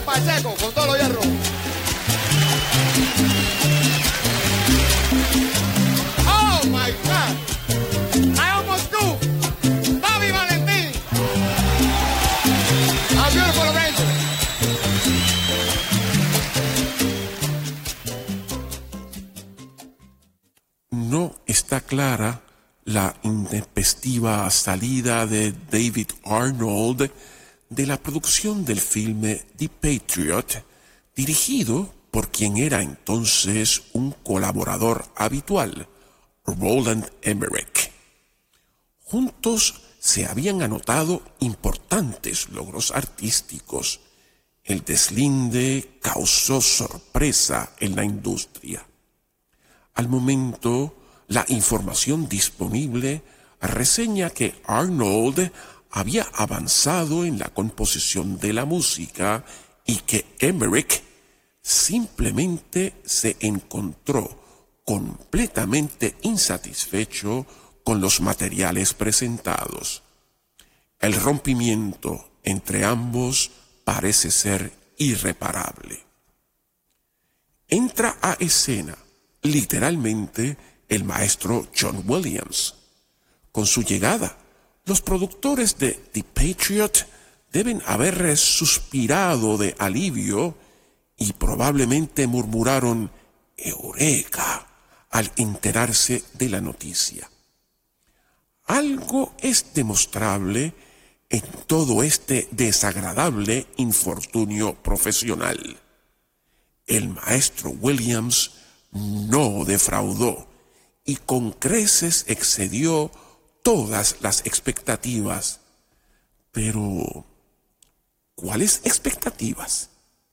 Pacheco con todos los hierros. Oh my God. I almost do. Bobby Valentín. A beautiful arrangement. No está clara la intempestiva salida de David Arnold de la producción del filme The Patriot, dirigido por quien era entonces un colaborador habitual, Roland Emmerich. Juntos se habían anotado importantes logros artísticos. El deslinde causó sorpresa en la industria. Al momento, la información disponible reseña que Arnold había avanzado en la composición de la música y que Emmerich simplemente se encontró completamente insatisfecho con los materiales presentados. El rompimiento entre ambos parece ser irreparable. Entra a escena, literalmente, el maestro John Williams. Con su llegada, los productores de The Patriot deben haber suspirado de alivio y probablemente murmuraron «Eureka» al enterarse de la noticia. Algo es demostrable en todo este desagradable infortunio profesional. El maestro Williams no defraudó y con creces excedió todas las expectativas. Pero, ¿cuáles expectativas?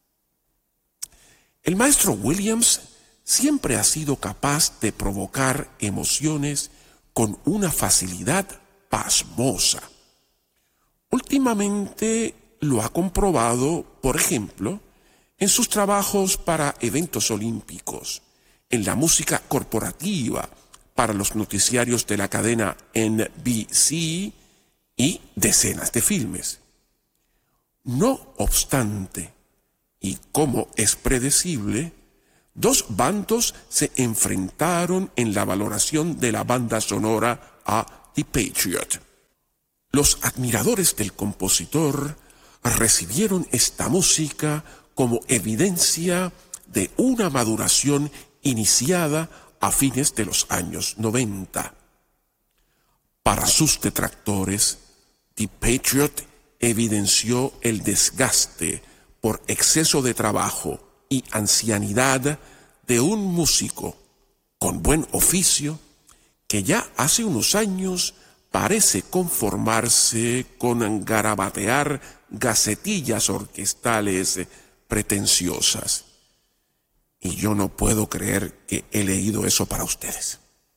El maestro Williams siempre ha sido capaz de provocar emociones con una facilidad pasmosa. Últimamente lo ha comprobado, por ejemplo, en sus trabajos para eventos olímpicos, en la música corporativa, para los noticiarios de la cadena NBC y decenas de filmes. No obstante, y como es predecible, dos bandos se enfrentaron en la valoración de la banda sonora a The Patriot. Los admiradores del compositor recibieron esta música como evidencia de una maduración iniciada a fines de los años 90. Para sus detractores, The Patriot evidenció el desgaste por exceso de trabajo y ancianidad de un músico con buen oficio que ya hace unos años parece conformarse con garabatear gacetillas orquestales pretenciosas. Y yo no puedo creer que he leído eso para ustedes.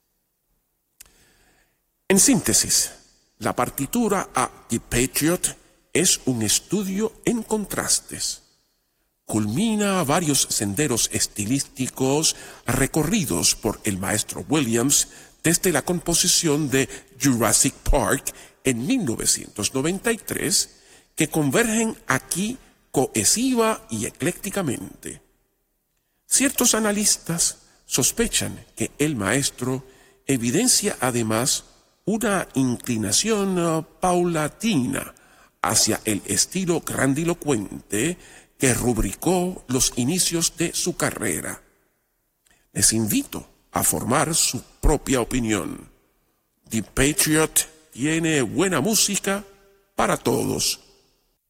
En síntesis, la partitura a The Patriot es un estudio en contrastes. Culmina varios senderos estilísticos recorridos por el maestro Williams desde la composición de Jurassic Park en 1993, que convergen aquí cohesiva y eclécticamente. Ciertos analistas sospechan que el maestro evidencia además una inclinación paulatina hacia el estilo grandilocuente que rubricó los inicios de su carrera. Les invito a formar su propia opinión. The Patriot tiene buena música para todos